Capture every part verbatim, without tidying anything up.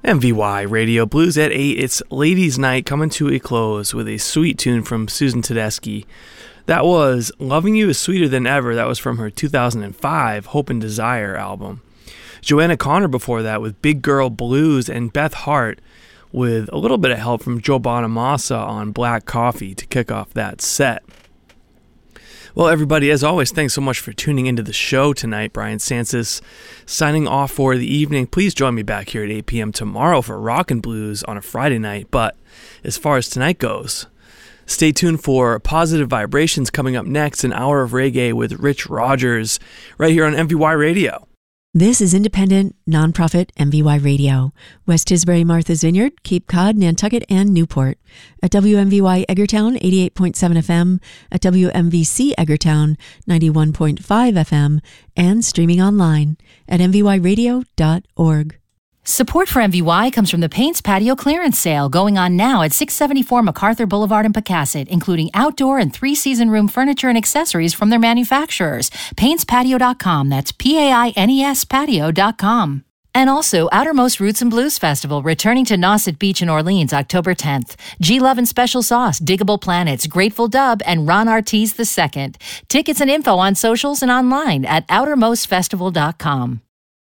M V Y Radio Blues at eight. It's Ladies' Night coming to a close with a sweet tune from Susan Tedeschi. That was Loving You Is Sweeter Than Ever. That was from her two thousand five Hope and Desire album. Joanna Connor before that with Big Girl Blues, and Beth Hart with a little bit of help from Joe Bonamassa on Black Coffee to kick off that set. Well, everybody, as always, thanks so much for tuning into the show tonight. Brian Sansis signing off for the evening. Please join me back here at eight p.m. tomorrow for Rockin' Blues on a Friday night. But as far as tonight goes, stay tuned for Positive Vibrations coming up next, an hour of reggae with Rich Rogers right here on M V Y Radio. This is independent, nonprofit M V Y Radio. West Tisbury, Martha's Vineyard, Cape Cod, Nantucket, and Newport. At W M V Y Eggertown, eighty-eight point seven F M. At W M V C Eggertown, ninety-one point five F M. And streaming online at m v y radio dot org. Support for M V Y comes from the Paints Patio Clearance Sale going on now at six seventy-four MacArthur Boulevard in Pecasset, including outdoor and three-season room furniture and accessories from their manufacturers. paints patio dot com. That's P A I N E S patio dot com. And also, Outermost Roots and Blues Festival, returning to Nauset Beach in Orleans, October tenth. G-Love and Special Sauce, Diggable Planets, Grateful Dub, and Ron Artiz the Second. Tickets and info on socials and online at outermost festival dot com.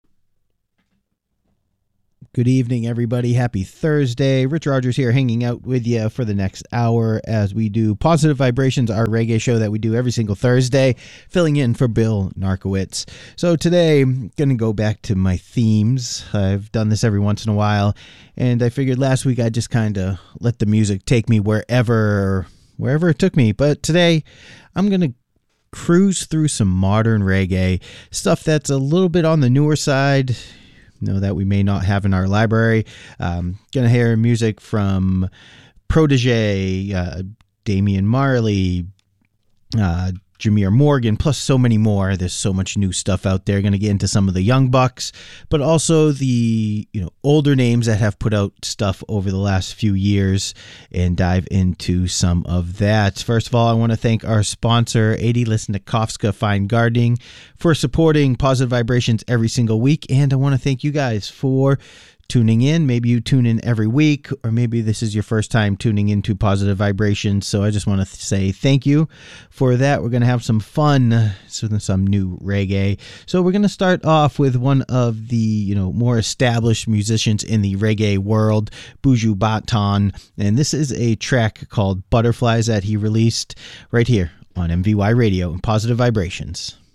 Good evening, everybody. Happy Thursday. Rich Rogers here, hanging out with you for the next hour as we do Positive Vibrations, our reggae show that we do every single Thursday, filling in for Bill Narkowitz. So today, I'm going to go back to my themes. I've done this every once in a while, and I figured last week I'd just kind of let the music take me wherever, wherever it took me. But today, I'm going to cruise through some modern reggae, stuff that's a little bit on the newer side, know that we may not have in our library. Um, gonna hear music from Protege, uh, Damian Marley, uh, Jameer Morgan, plus so many more. There's so much new stuff out there. Going to get into some of the young bucks, but also the you know older names that have put out stuff over the last few years, and dive into some of that. First of all, I want to thank our sponsor, Adi Lisnikovska Fine Gardening, for supporting Positive Vibrations every single week, and I want to thank you guys for tuning in. Maybe you tune in every week, or maybe this is your first time tuning into Positive Vibrations. So I just want to th- say thank you for that. We're going to have some fun with some new reggae. So we're going to start off with one of the, you know, more established musicians in the reggae world, Buju Banton. And this is a track called Butterflies that he released right here on M V Y Radio and Positive Vibrations.